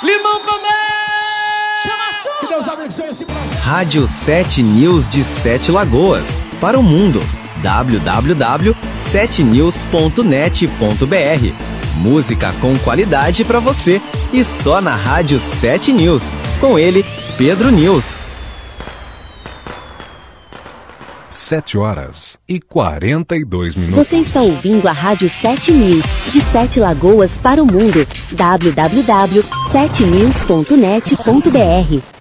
Limão com mel! Chama a chuva! Que Deus abençoe esse projeto. Rádio 7 News de 7 Lagoas, para o mundo. www.7news.net.br. Música com qualidade para você e só na Rádio 7 News. Com ele, Pedro News. 7h42. Você está ouvindo a Rádio 7 News, de 7 Lagoas para o mundo. www.7news.net.br